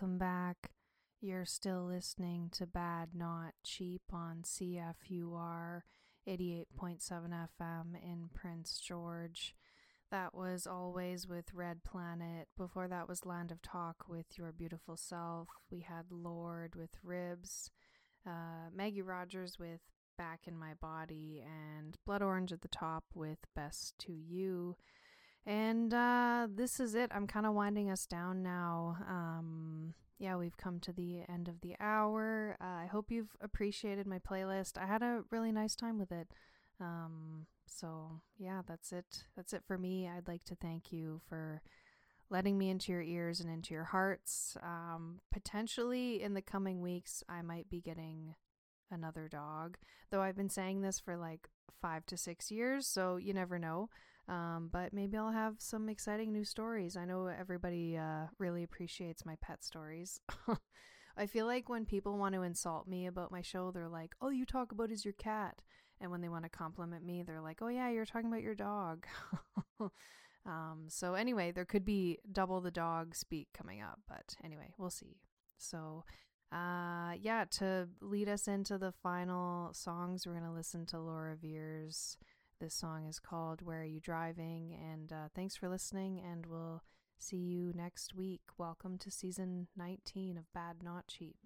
welcome back. You're still listening to Bad Not Cheap on CFUR 88.7 FM in Prince George. That was Always with Red Planet. Before that was Land of Talk with Your Beautiful Self. We had Lord with Ribs, Maggie Rogers with Back in My Body, and Blood Orange at the top with Best to You. And this is it. I'm kind of winding us down now. We've come to the end of the hour. I hope you've appreciated my playlist. I had a really nice time with it. That's it. That's it for me. I'd like to thank you for letting me into your ears and into your hearts. Potentially in the coming weeks, I might be getting another dog, though I've been saying this for like 5 to 6 years, so you never know. But maybe I'll have some exciting new stories. I know everybody really appreciates my pet stories. I feel like when people want to insult me about my show, they're like, all you talk about is your cat. And when they want to compliment me, they're like, oh yeah, you're talking about your dog. So anyway, there could be double the dog speak coming up. But anyway, we'll see. So to lead us into the final songs, we're going to listen to Laura Veers. This song is called Where Are You Driving? And thanks for listening, and we'll see you next week. Welcome to season 19 of Bad Not Cheap.